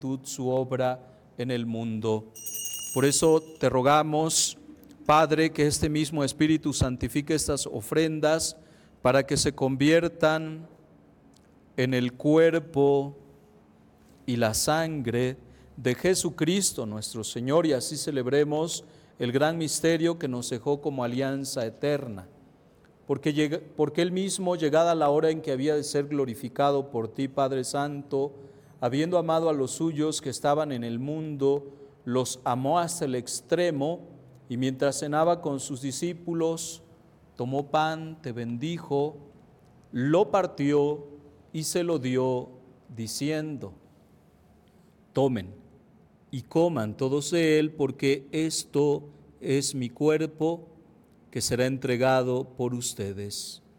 su obra en el mundo. Por eso te rogamos, Padre, que este mismo Espíritu santifique estas ofrendas para que se conviertan en el cuerpo y la sangre de Jesucristo nuestro Señor, y así celebremos el gran misterio que nos dejó como alianza eterna. Porque Él mismo, llegada la hora en que había de ser glorificado por ti, Padre Santo, habiendo amado a los suyos que estaban en el mundo, los amó hasta el extremo, y mientras cenaba con sus discípulos, tomó pan, te bendijo, lo partió y se lo dio, diciendo: tomen y coman todos de él, porque esto es mi cuerpo, que será entregado por ustedes.